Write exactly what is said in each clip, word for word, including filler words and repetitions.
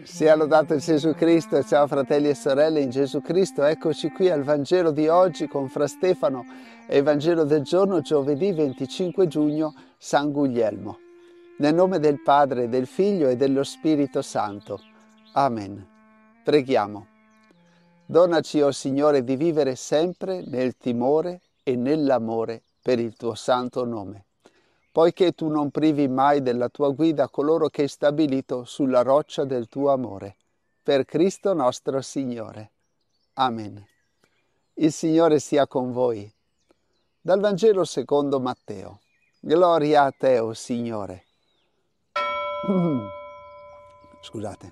Sia lodato Gesù Cristo. Ciao fratelli e sorelle in Gesù Cristo, eccoci qui al Vangelo di oggi con Fra Stefano e il Vangelo del giorno giovedì venticinque giugno, San Guglielmo. Nel nome del Padre, del Figlio e dello Spirito Santo. Amen. Preghiamo. Donaci, o Signore, di vivere sempre nel timore e nell'amore per il tuo santo nome, poiché tu non privi mai della tua guida coloro che hai stabilito sulla roccia del tuo amore. Per Cristo nostro Signore. Amen. Il Signore sia con voi. Dal Vangelo secondo Matteo. Gloria a te, o Signore. Scusate.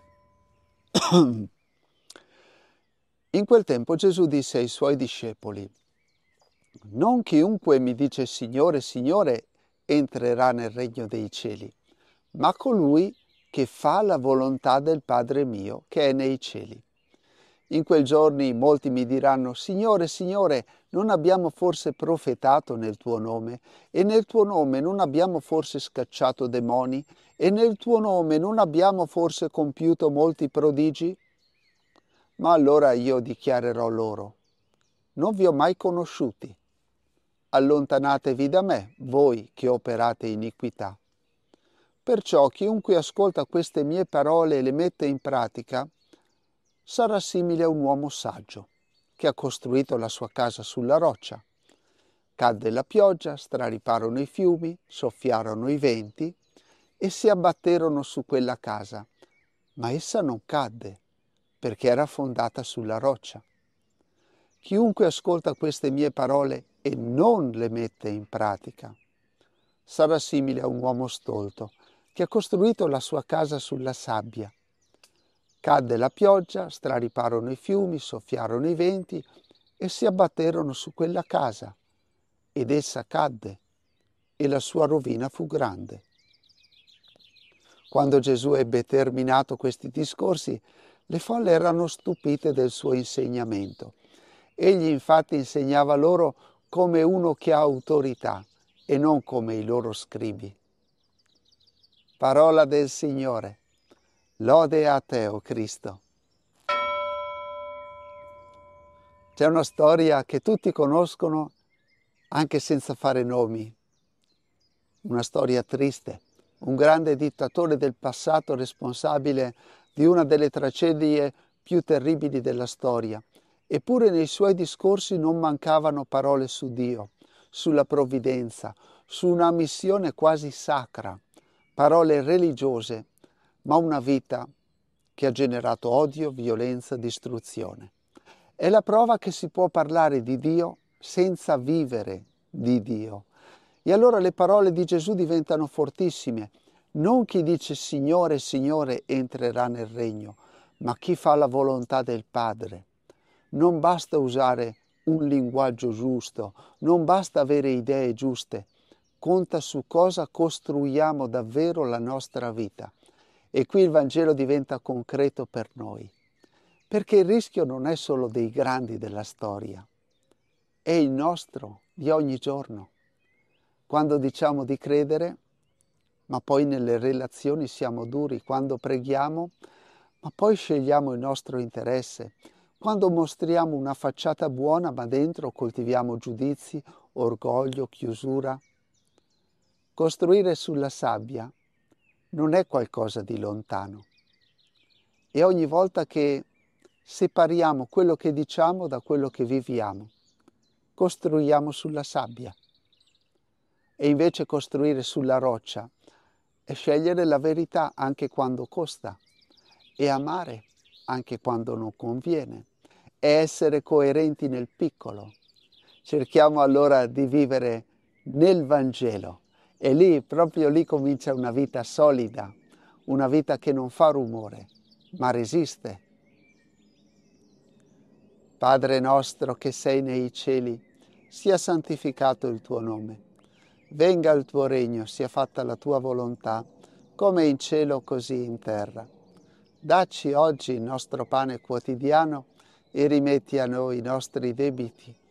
In quel tempo Gesù disse ai suoi discepoli: non chiunque mi dice Signore, Signore, entrerà nel regno dei cieli, ma colui che fa la volontà del Padre mio che è nei cieli. In quei giorni molti mi diranno: Signore, Signore, non abbiamo forse profetato nel tuo nome? E nel tuo nome non abbiamo forse scacciato demoni? E nel tuo nome non abbiamo forse compiuto molti prodigi? Ma allora io dichiarerò loro: non vi ho mai conosciuti. Allontanatevi da me, voi che operate iniquità. Perciò chiunque ascolta queste mie parole e le mette in pratica sarà simile a un uomo saggio che ha costruito la sua casa sulla roccia. Cadde la pioggia, strariparono i fiumi, soffiarono i venti e si abbatterono su quella casa, ma essa non cadde perché era fondata sulla roccia. Chiunque ascolta queste mie parole e non le mette in pratica sarà simile a un uomo stolto che ha costruito la sua casa sulla sabbia. Cadde la pioggia, strariparono i fiumi, soffiarono i venti e si abbatterono su quella casa, ed essa cadde, e la sua rovina fu grande. Quando Gesù ebbe terminato questi discorsi, le folle erano stupite del suo insegnamento. Egli infatti insegnava loro come uno che ha autorità e non come i loro scribi. Parola del Signore. Lode a te, o Cristo. C'è una storia che tutti conoscono anche senza fare nomi. Una storia triste. Un grande dittatore del passato responsabile di una delle tragedie più terribili della storia. Eppure nei suoi discorsi non mancavano parole su Dio, sulla provvidenza, su una missione quasi sacra, parole religiose, ma una vita che ha generato odio, violenza, distruzione. È la prova che si può parlare di Dio senza vivere di Dio. E allora le parole di Gesù diventano fortissime. Non chi dice Signore, Signore entrerà nel regno, ma chi fa la volontà del Padre. Non basta usare un linguaggio giusto, non basta avere idee giuste. Conta su cosa costruiamo davvero la nostra vita. E qui il Vangelo diventa concreto per noi. Perché il rischio non è solo dei grandi della storia, è il nostro di ogni giorno. Quando diciamo di credere, ma poi nelle relazioni siamo duri, quando preghiamo, ma poi scegliamo il nostro interesse, quando mostriamo una facciata buona, ma dentro coltiviamo giudizi, orgoglio, chiusura. Costruire sulla sabbia non è qualcosa di lontano. E ogni volta che separiamo quello che diciamo da quello che viviamo, costruiamo sulla sabbia. E invece costruire sulla roccia è scegliere la verità anche quando costa, e amare anche quando non conviene, è essere coerenti nel piccolo. Cerchiamo allora di vivere nel Vangelo, e lì, proprio lì comincia una vita solida, una vita che non fa rumore, ma resiste. Padre nostro che sei nei cieli, sia santificato il tuo nome. Venga il tuo regno, sia fatta la tua volontà, come in cielo così in terra. Dacci oggi il nostro pane quotidiano e rimetti a noi i nostri debiti,